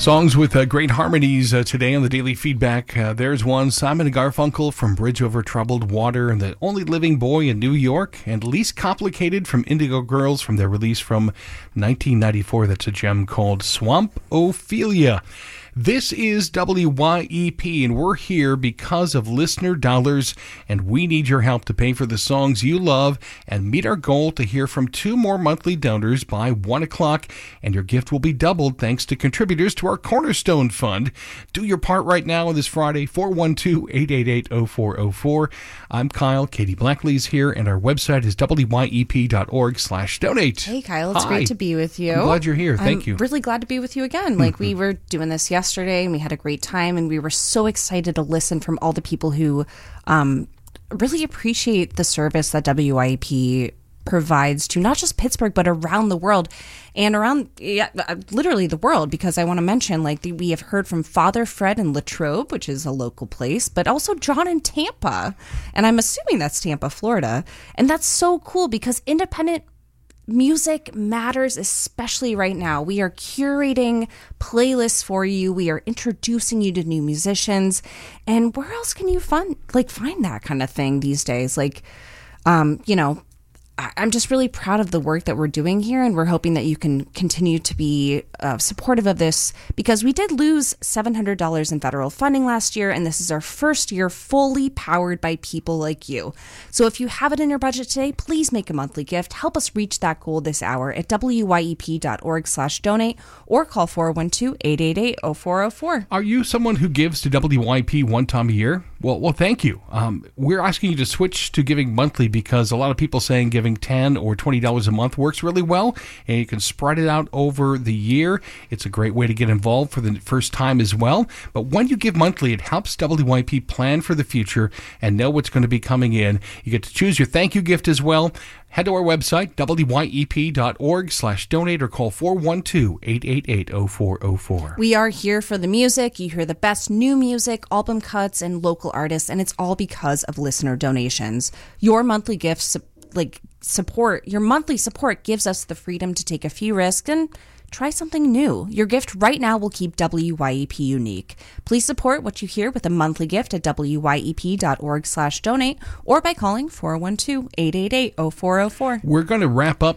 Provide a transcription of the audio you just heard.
Songs with great harmonies today on the Daily Feedback. There's one, Simon and Garfunkel from Bridge Over Troubled Water and The Only Living Boy in New York, and Least Complicated from Indigo Girls from their release from 1994. That's a gem called Swamp Ophelia. This is WYEP, and we're here because of listener dollars, and we need your help to pay for the songs you love and meet our goal to hear from 2 more monthly donors by 1 o'clock, and your gift will be doubled thanks to contributors to our Cornerstone Fund. Do your part right now on this Friday, 412-888-0404. I'm Kyle. Katie Blackley's here, and our website is wyep.org/donate. Hey, Kyle. It's great to be with you. I'm glad you're here. Thank you. I'm really glad to be with you again. We were doing this yesterday, and we had a great time, and we were so excited to listen from all the people who really appreciate the service that WYEP provides to not just Pittsburgh, but around the world, and around literally the world, because I want to mention, we have heard from Father Fred in Latrobe, which is a local place, but also John in Tampa, and I'm assuming that's Tampa, Florida, and that's so cool because independent music matters, especially right now. We are curating playlists for you. We are introducing you to new musicians. And where else can you find that kind of thing these days? I'm just really proud of the work that we're doing here, and we're hoping that you can continue to be supportive of this, because we did lose $700 in federal funding last year, and this is our first year fully powered by people like you. So if you have it in your budget today, please make a monthly gift. Help us reach that goal this hour at wyep.org/donate or call 412-888-0404. Are you someone who gives to WYP one time a year? Well, thank you. We're asking you to switch to giving monthly because a lot of people saying giving $10 or $20 a month works really well, and you can spread it out over the year. It's a great way to get involved for the first time as well. But when you give monthly, it helps WYP plan for the future and know what's going to be coming in. You get to choose your thank you gift as well. Head to our website, wyep.org/donate, or call 412-888-0404. We are here for the music. You hear the best new music, album cuts, and local artists, and it's all because of listener donations. Your monthly gifts, your monthly support gives us the freedom to take a few risks and try something new. Your gift right now will keep WYEP unique. Please support what you hear with a monthly gift at wyep.org/donate or by calling 412-888-0404. We're going to wrap up